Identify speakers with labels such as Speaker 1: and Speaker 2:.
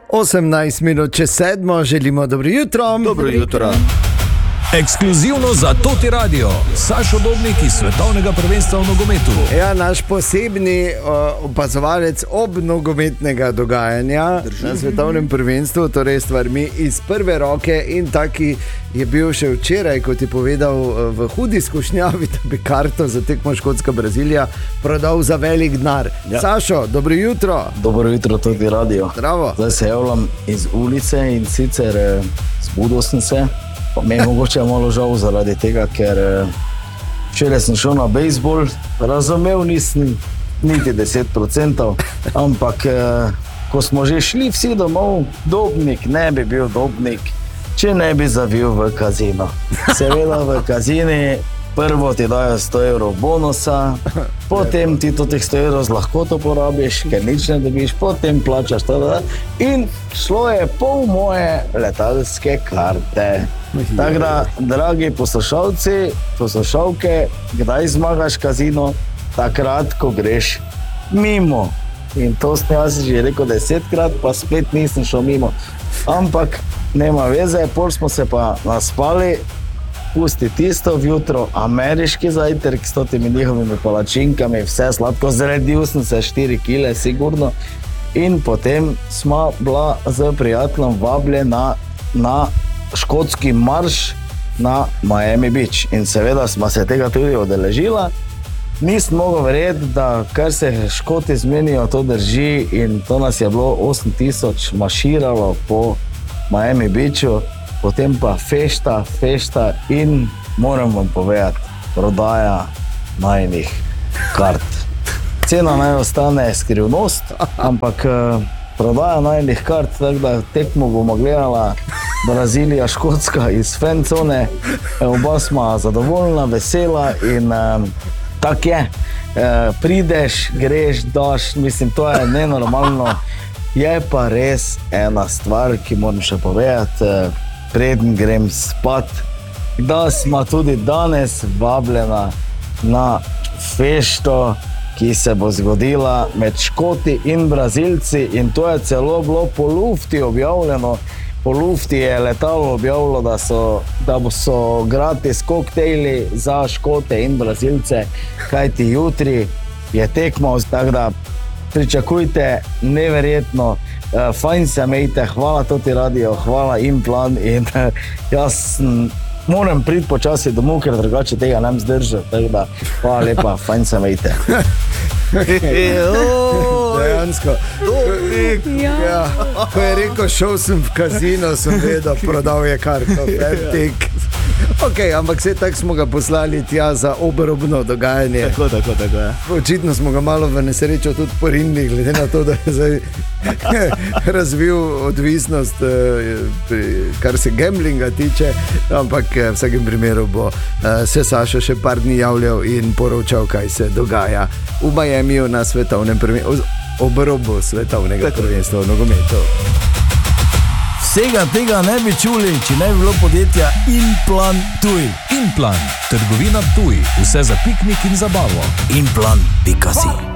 Speaker 1: 18 minut čez 7, želimo dobro jutro.
Speaker 2: Dobro jutro.
Speaker 3: Ekskluzivno za Toti Radio, Sašo Dobnik iz svetovnega prvenstva v nogometu.
Speaker 1: Ja, naš posebni opazovalec ob nogometnega dogajanja na svetovnem prvenstvu, torej stvarmi iz prve roke, in taki je bil še včeraj, kot je povedal, v hudi skušnjavi, da bi karto za tekmo Škotska-Brazilija prodal za velik denar. Ja. Sašo, dobro jutro.
Speaker 2: Dobro jutro, Toti Radio.
Speaker 1: Zdravo.
Speaker 2: Zdaj se javljam iz ulice in sicer zbudil sem se. Me je mogoče malo žal zaradi tega, ker včeraj sem šel na bejzbol, razumel nisem niti 10%, ampak ko smo že šli vsi domov, Dobnik ne bi bil Dobnik, če ne bi zavil v kazino. Seveda v kazini prvo ti dajo 100 evrov bonusa, potem ti to teh 100 evrov z lahkoto porabiš, ker nič ne dobiš, potem plačaš to, in šlo je pol moje letalske karte. Tako da, dragi poslušalci, poslušalke, kdaj zmagaš kazino? Takrat, ko greš mimo. In to sem jaz že rekel 10-krat, pa spet nisem šel mimo. Ampak nema veze, pol smo se pa naspali, pusti tisto vjutro, ameriški zajtrk s totimi njihovimi palačinkami, vse sladko, zredil sem se 4 kile, sigurno. In potem smo bila z prijateljem vabljena na škotski marš na Miami Beach. In seveda smo se tega tudi odeležila. Nisem mogel verjeti, da kar se Škoti zmenijo, to drži, in to nas je bilo 8000 maširalo po Miami Beachu. Potem pa fešta in moram vam povedati, prodaja najnih kart. Cena naj ostane skrivnost, ampak prodaja najnih kart, tako da tekmo bomo gledala Brazilija, Škotska iz fancone. Oba smo zadovoljna, vesela in tak je. Prideš, greš, daš, mislim, to je nenormalno. Je pa res ena stvar, ki moram še povedati, preden grem spat, da smo tudi danes vabljena na fešto, ki se bo zgodila med Škoti in Brazilci, in to je celo bilo po lufti objavljeno. Po lufti je letalo objavilo, da so gratis koktejli za Škote in Brazilce, kajti jutri je tekmo, tako da pričakujte neverjetno. Fajn se imejte, hvala Toti Radio, hvala Implan, in jaz moram priti počasi domov, ker drugače tega ne zdržati, tako da hvala lepa, fajn se imejte.
Speaker 1: Dejansko. Ja. Ko je rekel, šel sem v kazino, sem vedel, prodal je karto. Ok, ampak vse tako smo ga poslali tja za obrobno dogajanje.
Speaker 2: Tako je.
Speaker 1: Očitno smo ga malo v nesrečo tudi porinili, glede na to, da je zdaj razvil odvisnost, kar se gamblinga tiče, ampak v vsakem primeru bo se Sašo še par dni javljal in poročal, kaj se dogaja v Miamiju na svetovnem prvenstvu, obrobu svetovnega prvenstva v nogometu.
Speaker 3: Vsega tega ne bi čuli, če ne bi bilo podjetja Implan Tuj. Implan, trgovina Tuj, vse za piknik in zabavo. Implan.si